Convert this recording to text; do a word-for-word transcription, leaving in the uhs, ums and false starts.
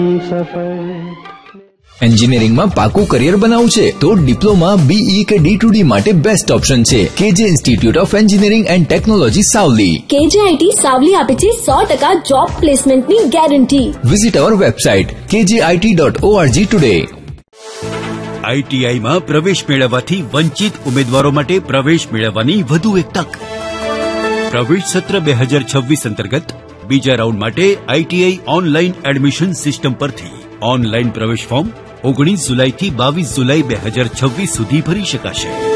એન્જિનિયરિંગમાં પાકું કરિયર બનાવવું છે તો ડિપ્લોમા, બીઈ કે ડી ટુ ડી માટે બેસ્ટ ઓપ્શન છે કેજે institute of engineering and technology Savli. કેજે આઈટી સાવલી આપે છે સો ટકા જોબ પ્લેસમેન્ટની ગેરંટી. વિઝિટ અવર વેબસાઇટ કેજે આઈટી ડોટ ઓઆરજી ટુડે. આઈટીઆઈમાં પ્રવેશ મેળવવાથી વંચિત ઉમેદવારો માટે પ્રવેશ મેળવવાની વધુ એક તક. પ્રવેશ સત્ર બે હજાર છવ્વીસ અંતર્ગત બીજા રાઉન્ડ માટે આઈટીઆઈ ઓનલાઈન એડમિશન સિસ્ટમ પરથી ઓનલાઈન પ્રવેશ ફોર્મ ઓગણીસ જુલાઈથી બાવીસ જુલાઈ બે હજાર છવ્વીસ સુધી ભરી શકાશે.